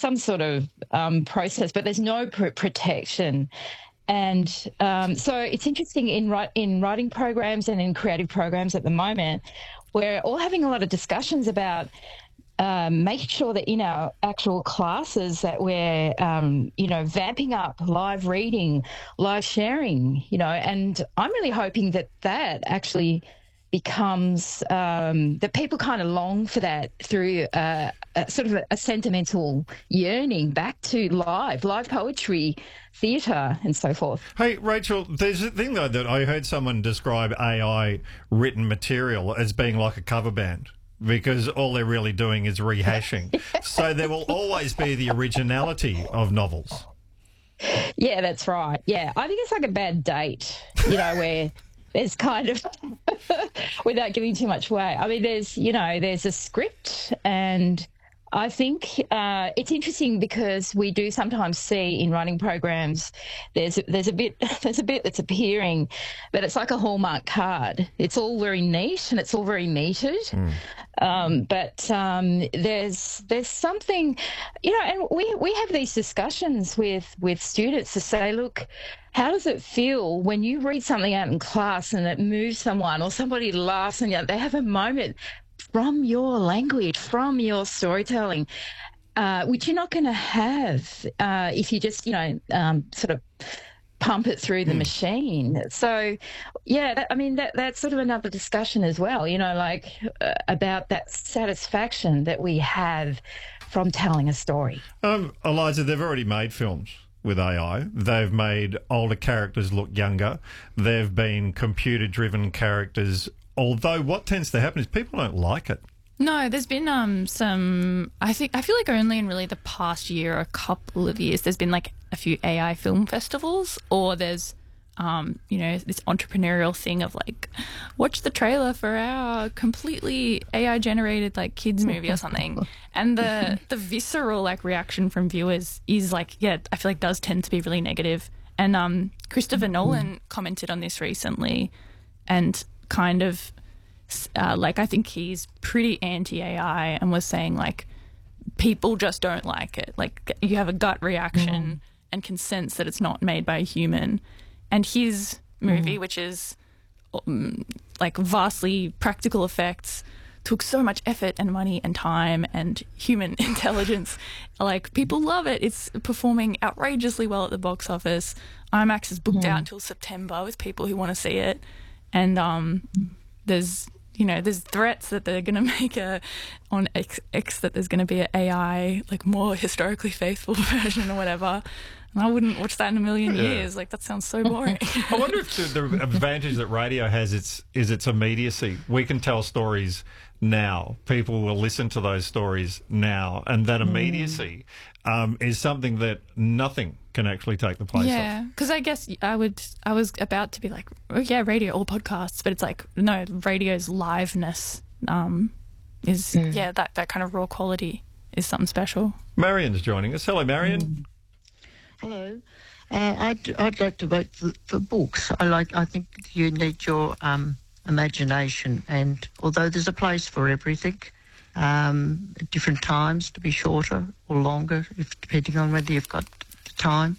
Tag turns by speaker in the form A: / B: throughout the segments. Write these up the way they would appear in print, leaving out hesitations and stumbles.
A: some sort of process, but there's no protection. And so it's interesting in writing programs and in creative programs at the moment, we're all having a lot of discussions about making sure that in our actual classes that we're, vamping up live reading, live sharing, and I'm really hoping that actually becomes that people kind of long for that through a sort of a sentimental yearning back to live poetry, theatre and so forth.
B: Hey, Rachel, there's a thing, though, that I heard someone describe AI written material as being like a cover band, because all they're really doing is rehashing. So there will always be the originality of novels.
A: Yeah, that's right. Yeah, I think it's like a bad date, where there's kind of, without giving too much away, I mean, there's a script, and I think it's interesting because we do sometimes see in writing programs there's a bit that's appearing, but it's like a Hallmark card. It's all very neat and it's all very metered, but there's something, and we have these discussions with students to say, look, how does it feel when you read something out in class and it moves someone, or somebody laughs and they have a moment from your language, from your storytelling, which you're not going to have if you just, sort of pump it through the machine. So, yeah, that's sort of another discussion as well, about that satisfaction that we have from telling a story.
B: Eliza, they've already made films with AI. They've made older characters look younger. They've been computer-driven characters. Although what tends to happen is people don't like it.
C: No, there's been some. I feel like only in really the past year or a couple of years, there's been like a few AI film festivals, or there's, this entrepreneurial thing of like, watch the trailer for our completely AI generated like kids movie or something, and the visceral like reaction from viewers is like, yeah, I feel like does tend to be really negative. And Christopher Nolan commented on this recently, and kind of I think he's pretty anti-AI and was saying like people just don't like it. Like you have a gut reaction and can sense that it's not made by a human. And his movie, which is like vastly practical effects, took so much effort and money and time and human intelligence. Like people love it. It's performing outrageously well at the box office. IMAX is booked out until September with people who want to see it. And there's threats that they're going to make on X that there's going to be an AI, like more historically faithful version or whatever. And I wouldn't watch that in a million years. Like, that sounds so boring.
B: I wonder if the advantage that radio has is its immediacy. We can tell stories now. People will listen to those stories now. And that immediacy is something that nothing can actually take the place of.
C: Yeah, because I guess I was about to be like, oh yeah, radio or podcasts, but it's like, no, radio's liveness is, that kind of raw quality is something special.
B: Marion's joining us. Hello, Marion.
D: Hello. I'd like to vote for books. I think you need your imagination, and although there's a place for everything, at different times, to be shorter or longer, depending on whether you've got the time.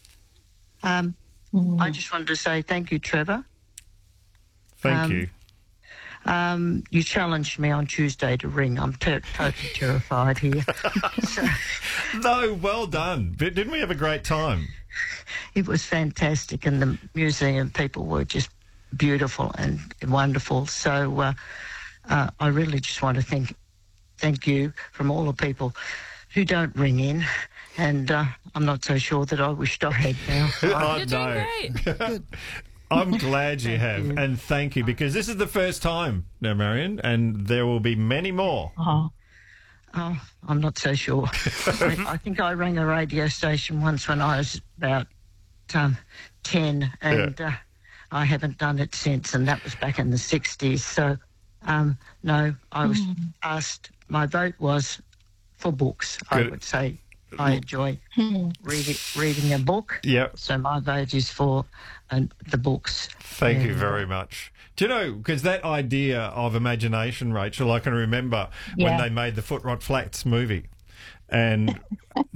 D: I just wanted to say thank you, Trevor.
B: Thank you.
D: You challenged me on Tuesday to ring. I'm totally terrified here.
B: No, well done. Didn't we have a great time?
D: It was fantastic, and the museum people were just beautiful and wonderful. So I really just want to thank you from all the people who don't ring in, and I'm not so sure that I wished I had now.
C: You're doing great.
B: I'm glad you have, and thank you, because this is the first time now, Marion, and there will be many more.
D: Oh, I'm not so sure. I think I rang a radio station once when I was about 10, and I haven't done it since, and that was back in the 60s. So, no, I was asked, my vote was for books. Good. I would say I enjoy reading a book.
B: Yep.
D: So my vote is for the books.
B: Thank you very much. Do you know, because that idea of imagination, Rachel, I can remember when they made the Foot Rot Flats movie. And